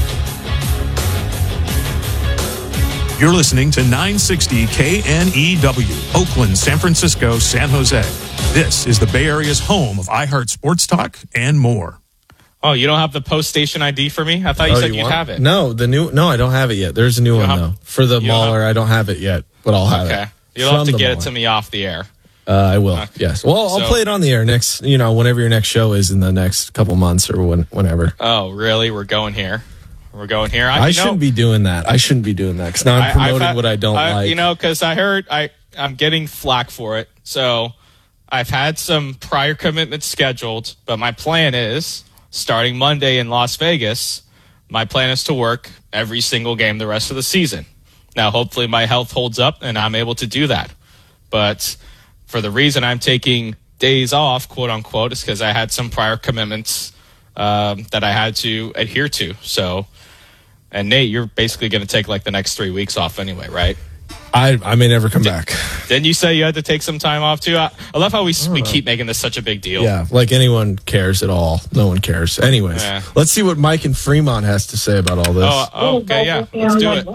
You're listening to 960 KNEW, Oakland, San Francisco, San Jose. This is the Bay Area's home of iHeart Sports Talk and more. Oh, you don't have the post station ID for me? I thought you said you'd have it. No, I don't have it yet. There's a new one, though. For the Mauler, I don't have it yet, but I'll have it. Okay. You'll have to get it to me off the air. I will, yes. Well, I'll play it on the air next, whenever your next show is in the next couple months or whenever. Oh, really? We're going here. I shouldn't be doing that. Because now I'm promoting what I don't like. Because I heard I'm getting flack for it. So I've had some prior commitments scheduled, but my plan is, starting Monday in Las Vegas, my plan is to work every single game the rest of the season. Now, hopefully my health holds up and I'm able to do that. But for the reason I'm taking days off, quote unquote, is because I had some prior commitments that I had to adhere to. So, and Nate, you're basically going to take like the next 3 weeks off anyway, right? I may never come back. Didn't you say you had to take some time off too? I love how we keep making this such a big deal. Yeah, like anyone cares at all. No one cares. Anyways, Let's see what Mike in Fremont has to say about all this. Oh, okay, yeah. Let's do it.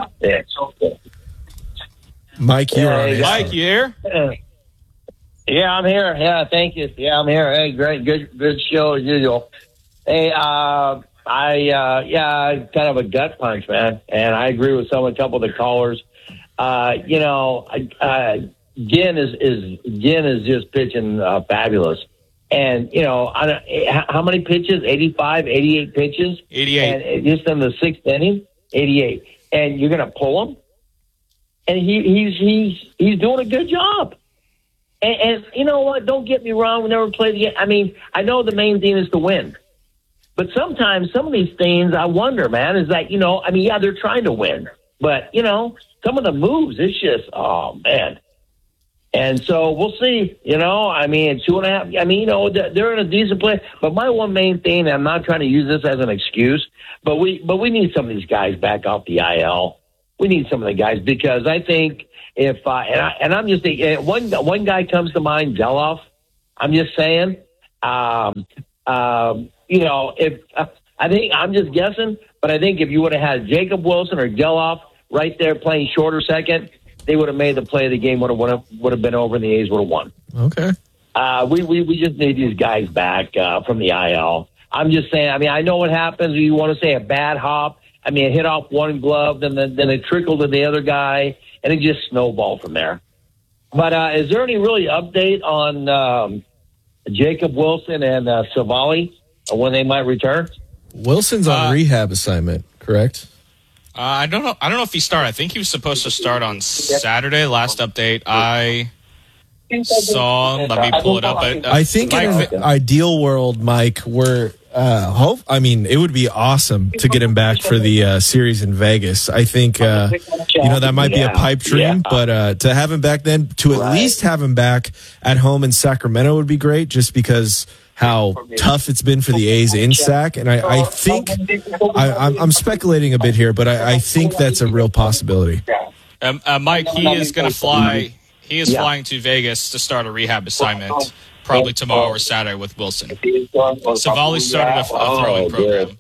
Mike, you're on. Mike, you here? Yeah, I'm here. Yeah, thank you. Yeah, I'm here. Hey, great, good show as usual. Hey, kind of a gut punch, man, and I agree with a couple of the callers. Ginn is just pitching fabulous, And, how many pitches? 85, 88 pitches? 88. And just in the sixth inning, 88. And you're going to pull him? And he's doing a good job. And you know what? Don't get me wrong. We never played the game. I mean, I know the main thing is to win. But sometimes some of these things, I wonder, man, is that, they're trying to win. But, some of the moves, it's just, oh, man. And so we'll see, 2.5. They're in a decent place. But my one main thing, and I'm not trying to use this as an excuse, but we need some of these guys back off the IL. We need some of the guys because I think if I'm just thinking, one guy comes to mind, Geloff. I'm just saying, if I think I'm just guessing, but I think if you would have had Jacob Wilson or Geloff right there playing shorter second, they would have made the play of the game. Would have been over, and the A's would have won. Okay. We just need these guys back from the IL. I'm just saying. I mean, I know what happens. You want to say a bad hop. I mean, it hit off one glove, then it trickled to the other guy, and it just snowballed from there. But is there any really update on Jacob Wilson and Savali when they might return? Wilson's on rehab assignment, correct? I don't know. I don't know if he started. I think he was supposed to start on Saturday. Last update I saw. Let me pull it up. I think in an ideal world, Mike, it would be awesome to get him back for the series in Vegas. I think that might be a pipe dream, but to have him back then, to at least have him back at home in Sacramento would be great, just because how tough it's been for the A's in Sac. And I think I'm speculating a bit here, but I think that's a real possibility. Mike, he is going to fly. He is flying to Vegas to start a rehab assignment, probably tomorrow or Saturday with Wilson. Savali started a throwing program.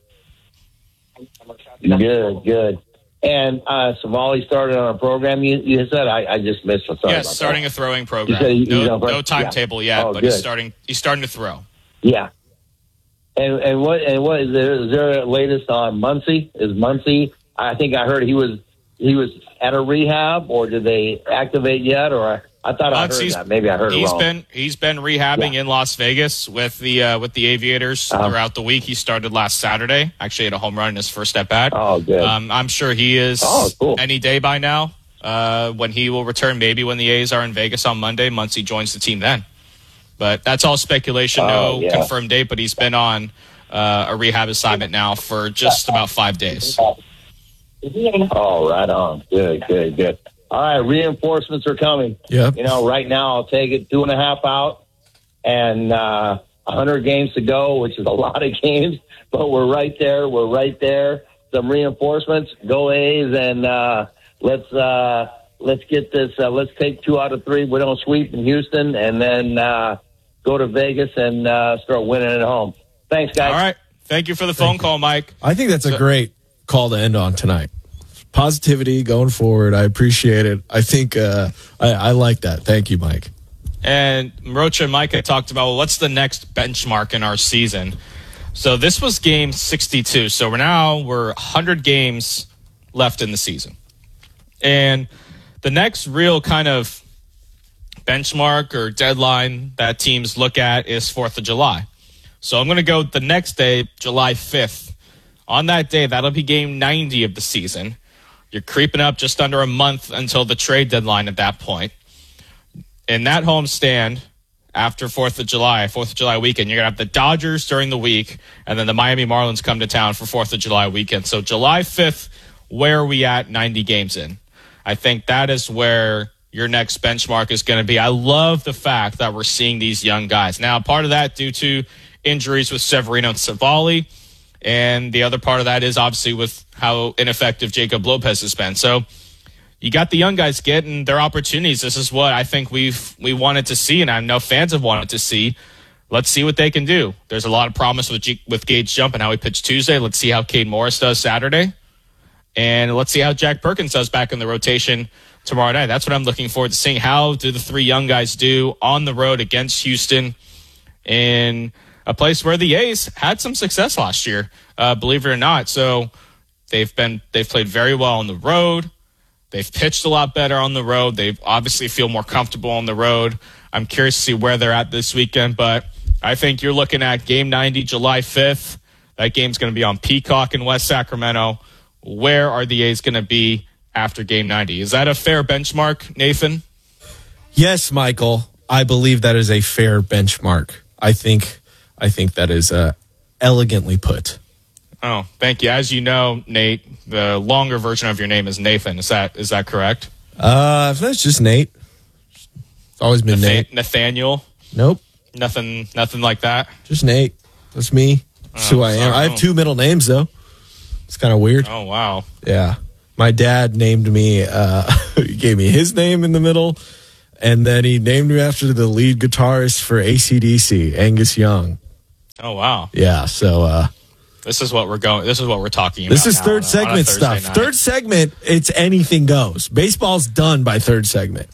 Good. And Savali started on a program. You said I just missed it. Yes, starting a throwing program. No timetable yet, but he's starting to throw. Yeah. And what is there a latest on Muncy? Is Muncy? I think I heard he was at a rehab, or did they activate yet? Or I thought I heard that. Maybe I heard it wrong. He's been rehabbing in Las Vegas with the Aviators throughout the week. He started last Saturday. Actually, had a home run in his first at bat. Oh, good. I'm sure he is any day by now. When he will return, maybe when the A's are in Vegas on Monday, Muncy joins the team then. But that's all speculation. No confirmed date. But he's been on a rehab assignment now for just about 5 days. Oh, right on. Good. All right, reinforcements are coming. Yep. Right now I'll take it 2.5 out and 100 games to go, which is a lot of games, but we're right there. Some reinforcements. Go A's, and let's get this. Let's take 2 out of 3. We don't sweep in Houston, and then go to Vegas and start winning at home. Thanks, guys. All right. Thank you for the phone call, Mike. I think that's a great call to end on tonight. Positivity going forward. I appreciate it. I think I like that. Thank you, Mike. And Rocha and Mike had talked about what's the next benchmark in our season. So this was game 62. So we're 100 games left in the season. And the next real kind of benchmark or deadline that teams look at is 4th of July. So I'm going to go the next day, July 5th. On that day, that'll be game 90 of the season. You're creeping up just under a month until the trade deadline at that point. In that homestand, after 4th of July weekend, you're going to have the Dodgers during the week, and then the Miami Marlins come to town for 4th of July weekend. So July 5th, where are we at 90 games in? I think that is where your next benchmark is going to be. I love the fact that we're seeing these young guys. Now, part of that due to injuries with Severino and Savali, and the other part of that is obviously with how ineffective Jacob Lopez has been. So you got the young guys getting their opportunities. This is what I think we wanted to see, and I know fans have wanted to see. Let's see what they can do. There's a lot of promise with Gage Jump and how he pitched Tuesday. Let's see how Cade Morris does Saturday. And let's see how Jack Perkins does back in the rotation tomorrow night. That's what I'm looking forward to seeing. How do the 3 young guys do on the road against Houston in a place where the A's had some success last year, believe it or not. So they've played very well on the road. They've pitched a lot better on the road. They obviously feel more comfortable on the road. I'm curious to see where they're at this weekend, but I think you're looking at Game 90, July 5th. That game's going to be on Peacock in West Sacramento. Where are the A's going to be after Game 90? Is that a fair benchmark, Nathan? Yes, Michael. I believe that is a fair benchmark. I think that is elegantly put. Oh, thank you. As you know, Nate, the longer version of your name is Nathan. Is that correct? That's just Nate. It's always been Nate. Nathaniel? Nope. Nothing like that? Just Nate. That's me. That's who I am. I have 2 middle names, though. It's kind of weird. Oh, wow. Yeah. My dad named me, he gave me his name in the middle, and then he named me after the lead guitarist for AC/DC, Angus Young. Oh, wow. Yeah, so... This is what we're talking about. This is third segment stuff. Third segment, it's anything goes. Baseball's done by third segment.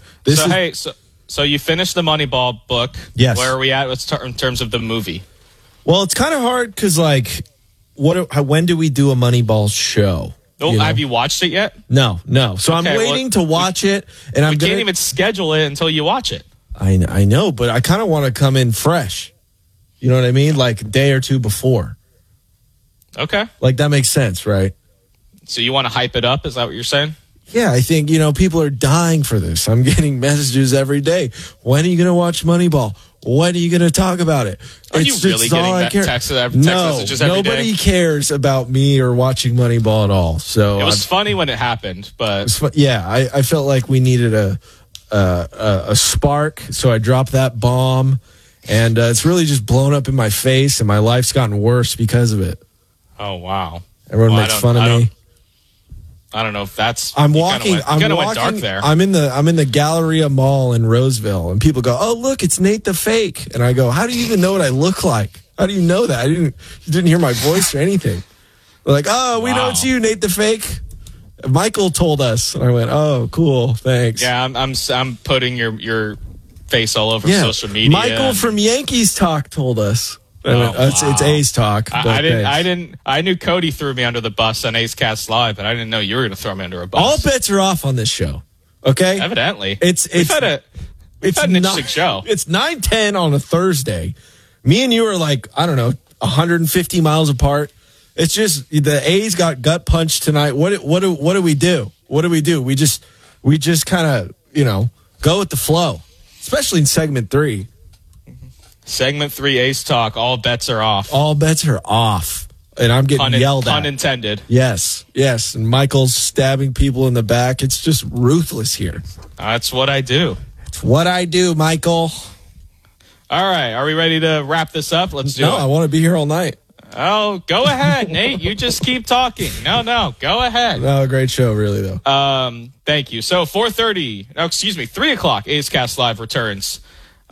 So you finished the Moneyball book. Yes. Where are we at in terms of the movie? Well, it's kind of hard because, like, when do we do a Moneyball show? Oh, have you watched it yet? No. So I'm waiting to watch it, and we can't even schedule it until you watch it. I know, but I kind of want to come in fresh. You know what I mean? Like a day or two before. Okay. Like, that makes sense, right? So you want to hype it up? Is that what you're saying? Yeah, I think, people are dying for this. I'm getting messages every day. When are you going to watch Moneyball? When are you going to talk about it? Are you really getting text messages every day? Nobody cares about me or watching Moneyball at all. So it was funny when it happened, but... Yeah, I felt like we needed a spark, so I dropped that bomb, and it's really just blown up in my face, and my life's gotten worse because of it. Oh, wow. Everyone makes fun of me. I don't know if that's... I'm walking. Went dark there. I'm in the Galleria Mall in Roseville, and people go, "Oh, look, it's Nate the Fake." And I go, "How do you even know what I look like? How do you know that? You didn't hear my voice or anything." They're like, "Oh, we know it's you, Nate the Fake. Michael told us." And I went, "Oh, cool, thanks." Yeah, I'm putting your face all over social media. Michael from Yankees Talk told us. It's A's Talk. I knew Cody threw me under the bus on A's Cast Live, but I didn't know you were going to throw me under a bus. All bets are off on this show. Okay, evidently it's an interesting show. It's 9:10 on a Thursday. Me and you are like, I don't know, 150 miles apart. It's just the A's got gut punched tonight. What do we do? What do we do? We just kind of go with the flow, especially in segment 3. Segment 3, A's Talk. All bets are off. All bets are off. And I'm getting yelled at. Pun intended. Yes. And Michael's stabbing people in the back. It's just ruthless here. That's what I do. It's what I do, Michael. All right. Are we ready to wrap this up? Let's do it. No, I want to be here all night. Oh, go ahead, Nate. You just keep talking. No, go ahead. No, great show, really, though. Thank you. So 3 o'clock, A's Cast Live returns.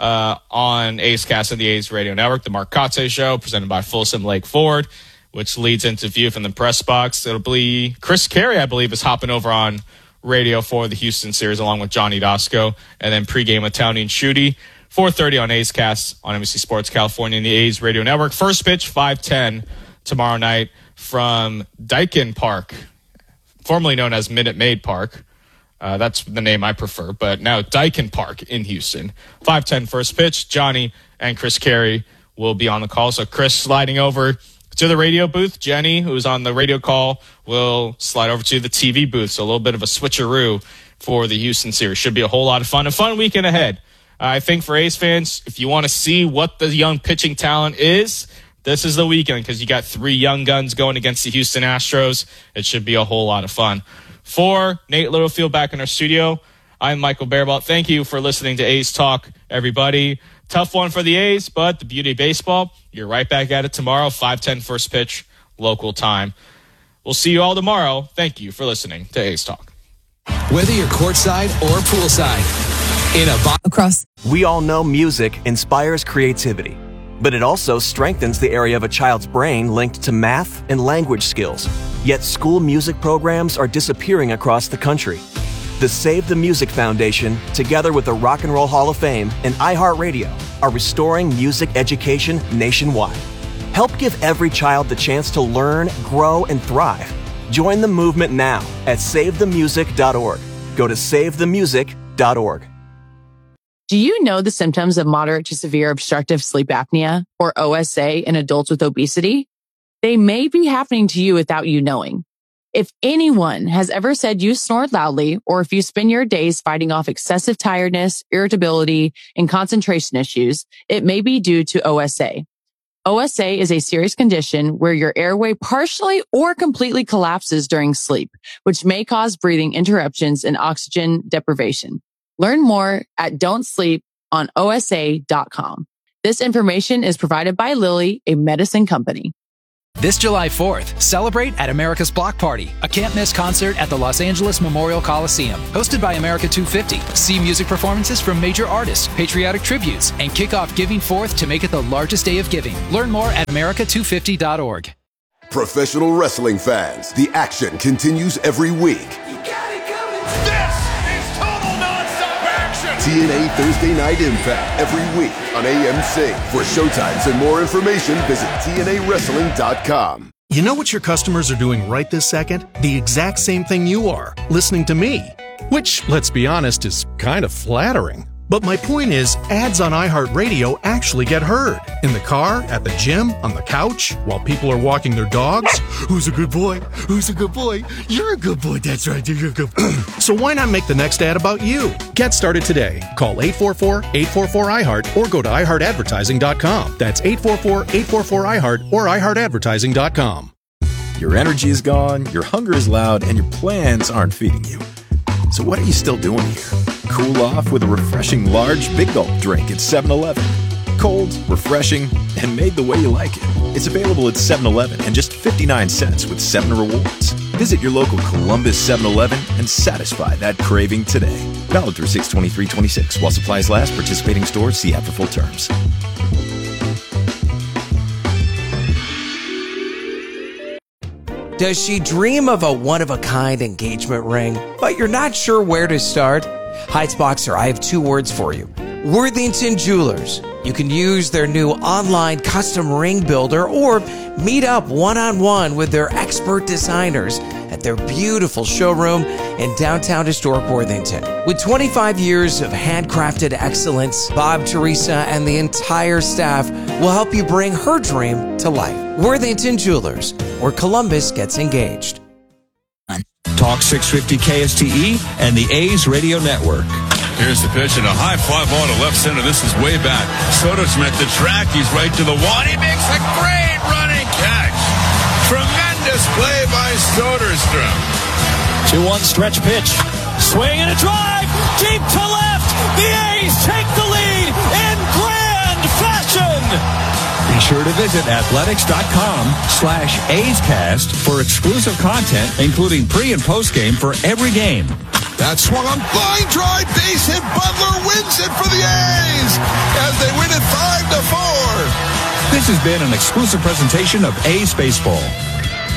On A's Cast and the A's Radio Network, the Mark Kotze Show, presented by Folsom Lake Ford, which leads into View from the Press Box. It'll be Chris Carey, I believe, is hopping over on radio for the Houston series, along with Johnny Dasco, and then pregame with Townie and Schutte. 4:30 on A's Cast on NBC Sports California and the A's Radio Network. First pitch, 5:10 tomorrow night from Daikin Park, formerly known as Minute Maid Park. That's the name I prefer, but now Daikin Park in Houston. 5:10 first pitch. Johnny and Chris Carey will be on the call. So Chris sliding over to the radio booth. Jenny, who's on the radio call, will slide over to the TV booth. So a little bit of a switcheroo for the Houston series. Should be a whole lot of fun. A fun weekend ahead. I think for A's fans, if you want to see what the young pitching talent is, this is the weekend because you got 3 young guns going against the Houston Astros. It should be a whole lot of fun. For Nate Littlefield back in our studio, I'm Michael Bearbault. Thank you for listening to A's Talk, everybody. Tough one for the A's, but the beauty of baseball, you're right back at it tomorrow, 5:10 first pitch, local time. We'll see you all tomorrow. Thank you for listening to A's Talk. Whether you're courtside or poolside, We all know music inspires creativity, but it also strengthens the area of a child's brain linked to math and language skills. Yet school music programs are disappearing across the country. The Save the Music Foundation, together with the Rock and Roll Hall of Fame and iHeartRadio, are restoring music education nationwide. Help give every child the chance to learn, grow, and thrive. Join the movement now at SaveTheMusic.org. Go to SaveTheMusic.org. Do you know the symptoms of moderate to severe obstructive sleep apnea, or OSA, in adults with obesity? They may be happening to you without you knowing. If anyone has ever said you snored loudly, or if you spend your days fighting off excessive tiredness, irritability, and concentration issues, it may be due to OSA. OSA is a serious condition where your airway partially or completely collapses during sleep, which may cause breathing interruptions and oxygen deprivation. Learn more at don'tsleeponosa.com. This information is provided by Lilly, a medicine company. This July 4th, celebrate at America's Block Party, a can't-miss concert at the Los Angeles Memorial Coliseum. Hosted by America 250, see music performances from major artists, patriotic tributes, and kick off Giving Forth to make it the largest day of giving. Learn more at america250.org. Professional wrestling fans, the action continues every week. TNA Thursday Night Impact every week on AMC. For showtimes and more information, visit TNAWrestling.com. You know what your customers are doing right this second? The exact same thing you are, listening to me. Which, let's be honest, is kind of flattering. But my point is, ads on iHeartRadio actually get heard. In the car, at the gym, on the couch, while people are walking their dogs. Who's a good boy? Who's a good boy? You're a good boy. That's right. You're a good boy. So why not make the next ad about you? Get started today. Call 844-844-iHeart or go to iHeartAdvertising.com. That's 844-844-iHeart or iHeartAdvertising.com. Your energy is gone, your hunger is loud, and your plans aren't feeding you. So what are you still doing here? Cool off with a refreshing large Big Gulp drink at 7-Eleven. Cold, refreshing, and made the way you like it. It's available at 7-Eleven and just 59 cents with 7 rewards. Visit your local Columbus 7-Eleven and satisfy that craving today. Valid through 6/23/26. While supplies last, participating stores, see app for full terms. Does she dream of a one-of-a-kind engagement ring, but you're not sure where to start? Heightsboxer, I have 2 words for you. Worthington Jewelers. You can use their new online custom ring builder or meet up one-on-one with their expert designers at their beautiful showroom in downtown historic Worthington. With 25 years of handcrafted excellence, Bob, Teresa, and the entire staff will help you bring her dream to life. Worthington Jewelers, where Columbus gets engaged. Talk 650 KSTE and the A's Radio Network. Here's the pitch and a high fly ball to left center. This is way back. Soderstrom at the track. He's right to the wall. He makes a great running catch. Tremendous play by Soderstrom. 2-1 stretch pitch. Swing and a drive. Deep to left. The A's take the lead in grand fashion. Be sure to visit athletics.com/A'sCast for exclusive content, including pre- and post-game for every game. That swung on, line drive, base hit. Butler wins it for the A's as they win it 5-4. This has been an exclusive presentation of A's Baseball.